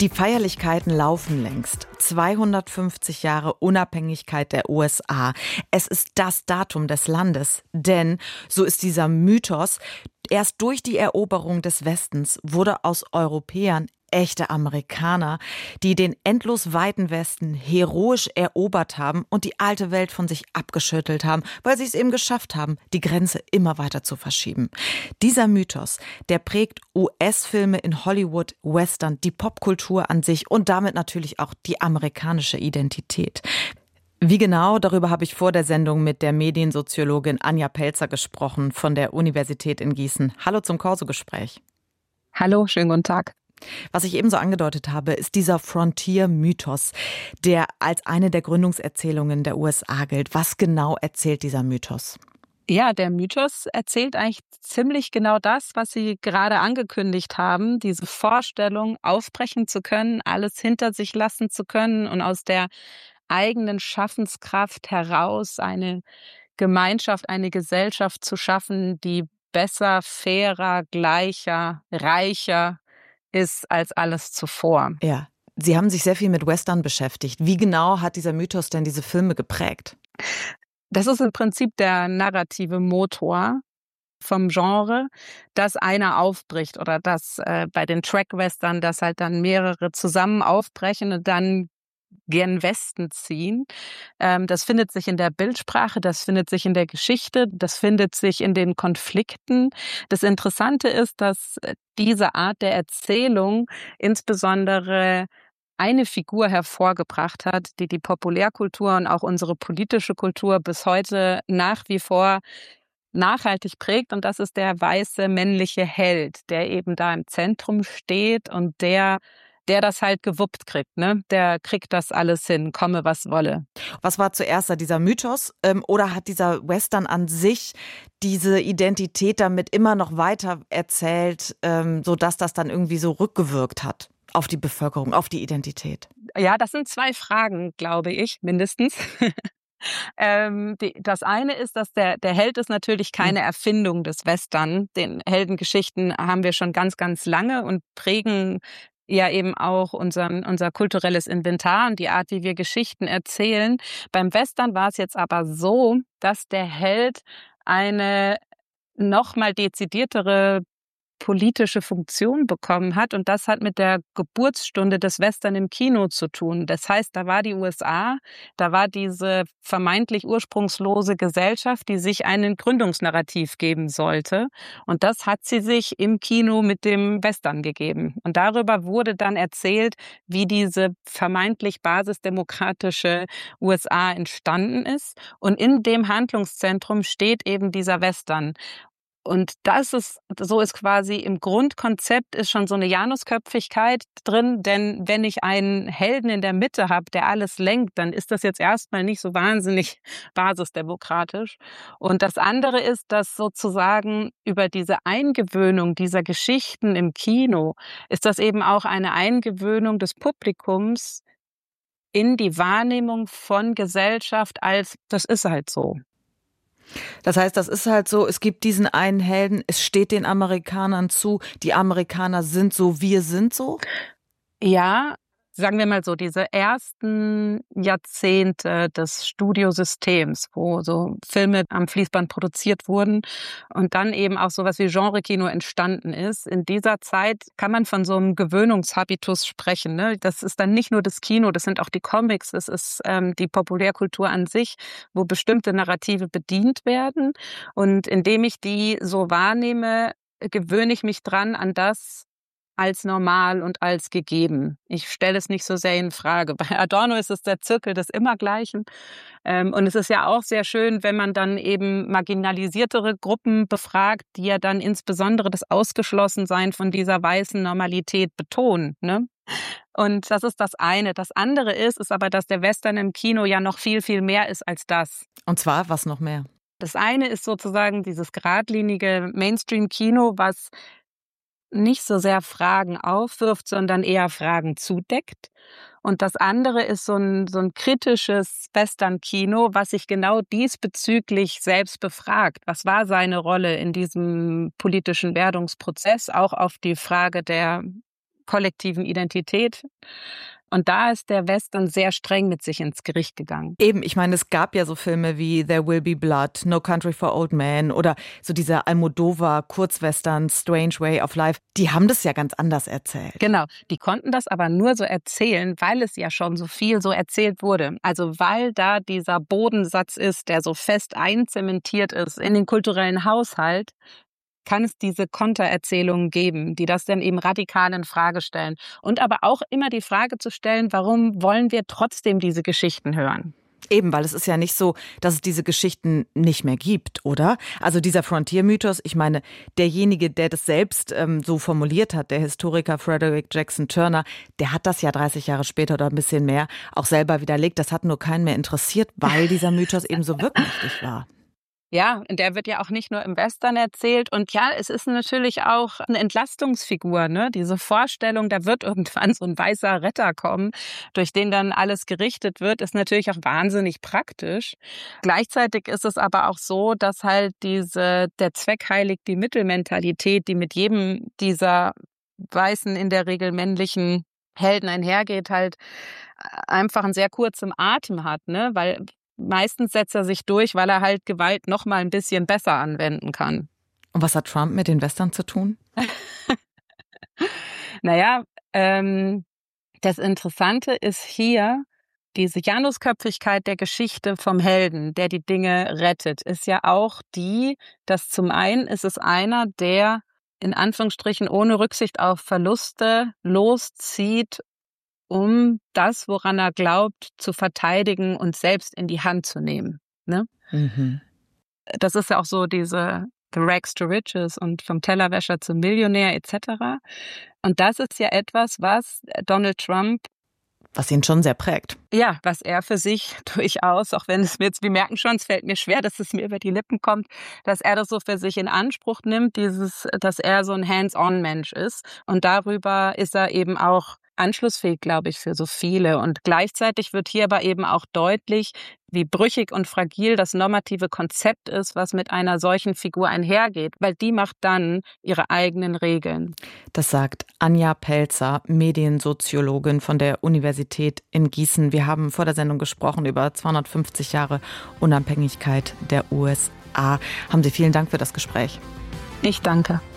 Die Feierlichkeiten laufen längst. 250 Jahre Unabhängigkeit der USA. Es ist das Datum des Landes. Denn, so ist dieser Mythos, erst durch die Eroberung des Westens wurde aus Europäern echte Amerikaner, die den endlos weiten Westen heroisch erobert haben und die alte Welt von sich abgeschüttelt haben, weil sie es eben geschafft haben, die Grenze immer weiter zu verschieben. Dieser Mythos, der prägt US-Filme in Hollywood, Western, die Popkultur an sich und damit natürlich auch die amerikanische Identität. Wie genau, darüber habe ich vor der Sendung mit der Mediensoziologin Anja Pelzer gesprochen von der Universität in Gießen. Hallo zum Corso-Gespräch. Hallo, schönen guten Tag. Was ich eben so angedeutet habe, ist dieser Frontier-Mythos, der als eine der Gründungserzählungen der USA gilt. Was genau erzählt dieser Mythos? Ja, der Mythos erzählt eigentlich ziemlich genau das, was Sie gerade angekündigt haben, diese Vorstellung, aufbrechen zu können, alles hinter sich lassen zu können und aus der eigenen Schaffenskraft heraus eine Gemeinschaft, eine Gesellschaft zu schaffen, die besser, fairer, gleicher, reicher ist als alles zuvor. Ja, Sie haben sich sehr viel mit Western beschäftigt. Wie genau hat dieser Mythos denn diese Filme geprägt? Das ist im Prinzip der narrative Motor vom Genre, dass einer aufbricht oder dass bei den Track-Western, dass halt dann mehrere zusammen aufbrechen und dann gen Westen ziehen. Das findet sich in der Bildsprache, das findet sich in der Geschichte, das findet sich in den Konflikten. Das Interessante ist, dass diese Art der Erzählung insbesondere eine Figur hervorgebracht hat, die die Populärkultur und auch unsere politische Kultur bis heute nach wie vor nachhaltig prägt. Und das ist der weiße männliche Held, der eben da im Zentrum steht und der das halt gewuppt kriegt, ne? Der kriegt das alles hin, komme was wolle. Was war zuerst da, dieser Mythos oder hat dieser Western an sich diese Identität damit immer noch weiter erzählt, sodass das dann irgendwie so rückgewirkt hat auf die Bevölkerung, auf die Identität? Ja, das sind zwei Fragen, glaube ich, mindestens. Das eine ist, dass der Held ist natürlich keine Erfindung des Western. Den Heldengeschichten haben wir schon ganz, ganz lange und prägen ja eben auch unser kulturelles Inventar und die Art, wie wir Geschichten erzählen. Beim Western war es jetzt aber so, dass der Held eine noch mal dezidiertere politische Funktion bekommen hat. Und das hat mit der Geburtsstunde des Western im Kino zu tun. Das heißt, da war die USA, da war diese vermeintlich ursprungslose Gesellschaft, die sich einen Gründungsnarrativ geben sollte. Und das hat sie sich im Kino mit dem Western gegeben. Und darüber wurde dann erzählt, wie diese vermeintlich basisdemokratische USA entstanden ist. Und in dem Handlungszentrum steht eben dieser Western. Und so ist quasi im Grundkonzept ist schon so eine Janusköpfigkeit drin, denn wenn ich einen Helden in der Mitte habe, der alles lenkt, dann ist das jetzt erstmal nicht so wahnsinnig basisdemokratisch. Und das andere ist, dass sozusagen über diese Eingewöhnung dieser Geschichten im Kino ist das eben auch eine Eingewöhnung des Publikums in die Wahrnehmung von Gesellschaft als, das ist halt so. Das heißt, das ist halt so, es gibt diesen einen Helden, es steht den Amerikanern zu, die Amerikaner sind so, wir sind so? Ja, sagen wir mal so, diese ersten Jahrzehnte des Studiosystems, wo so Filme am Fließband produziert wurden und dann eben auch sowas wie Genrekino entstanden ist. In dieser Zeit kann man von so einem Gewöhnungshabitus sprechen, ne? Das ist dann nicht nur das Kino, das sind auch die Comics, das ist die Populärkultur an sich, wo bestimmte Narrative bedient werden. Und indem ich die so wahrnehme, gewöhne ich mich dran an das, als normal und als gegeben. Ich stelle es nicht so sehr in Frage. Bei Adorno ist es der Zirkel des Immergleichen. Und es ist ja auch sehr schön, wenn man dann eben marginalisiertere Gruppen befragt, die ja dann insbesondere das Ausgeschlossensein von dieser weißen Normalität betonen, ne? Und das ist das eine. Das andere ist aber, dass der Western im Kino ja noch viel, viel mehr ist als das. Und zwar, was noch mehr? Das eine ist sozusagen dieses geradlinige Mainstream-Kino, was nicht so sehr Fragen aufwirft, sondern eher Fragen zudeckt. Und das andere ist so ein kritisches Western-Kino, was sich genau diesbezüglich selbst befragt. Was war seine Rolle in diesem politischen Werdungsprozess? Auch auf die Frage der kollektiven Identität. Und da ist der Western sehr streng mit sich ins Gericht gegangen. Eben, ich meine, es gab ja so Filme wie There Will Be Blood, No Country for Old Men oder so dieser Almodovar-Kurzwestern Strange Way of Life. Die haben das ja ganz anders erzählt. Genau, die konnten das aber nur so erzählen, weil es ja schon so viel so erzählt wurde. Also weil da dieser Bodensatz ist, der so fest einzementiert ist in den kulturellen Haushalt, kann es diese Kontererzählungen geben, die das dann eben radikal in Frage stellen. Und aber auch immer die Frage zu stellen, warum wollen wir trotzdem diese Geschichten hören? Eben, weil es ist ja nicht so, dass es diese Geschichten nicht mehr gibt, oder? Also dieser Frontier-Mythos, ich meine, derjenige, der das selbst so formuliert hat, der Historiker Frederick Jackson Turner, der hat das ja 30 Jahre später oder ein bisschen mehr auch selber widerlegt. Das hat nur keinen mehr interessiert, weil dieser Mythos eben so wirkmächtig war. Ja, und der wird ja auch nicht nur im Western erzählt. Und ja, es ist natürlich auch eine Entlastungsfigur, ne? Diese Vorstellung, da wird irgendwann so ein weißer Retter kommen, durch den dann alles gerichtet wird, ist natürlich auch wahnsinnig praktisch. Gleichzeitig ist es aber auch so, dass halt der Zweck heiligt die Mittelmentalität, die mit jedem dieser weißen, in der Regel männlichen Helden einhergeht, halt einfach einen sehr kurzen Atem hat, ne? Weil meistens setzt er sich durch, weil er halt Gewalt noch mal ein bisschen besser anwenden kann. Und was hat Trump mit den Western zu tun? Naja, das Interessante ist hier, diese Janusköpfigkeit der Geschichte vom Helden, der die Dinge rettet, ist ja auch die, dass zum einen ist es einer, der in Anführungsstrichen ohne Rücksicht auf Verluste loszieht, um das, woran er glaubt, zu verteidigen und selbst in die Hand zu nehmen. Ne? Mhm. Das ist ja auch so diese The Rags to Riches und vom Tellerwäscher zum Millionär etc. Und das ist ja etwas, was Donald Trump, was ihn schon sehr prägt. Ja, was er für sich durchaus, auch wenn es mir jetzt, wir merken schon, es fällt mir schwer, dass es mir über die Lippen kommt, dass er das so für sich in Anspruch nimmt, dass er so ein Hands-on-Mensch ist. Und darüber ist er eben auch anschlussfähig, glaube ich, für so viele. Und gleichzeitig wird hier aber eben auch deutlich, wie brüchig und fragil das normative Konzept ist, was mit einer solchen Figur einhergeht, weil die macht dann ihre eigenen Regeln. Das sagt Anja Pelzer, Mediensoziologin von der Universität in Gießen. Wir haben vor der Sendung gesprochen über 250 Jahre Unabhängigkeit der USA. Haben Sie vielen Dank für das Gespräch. Ich danke.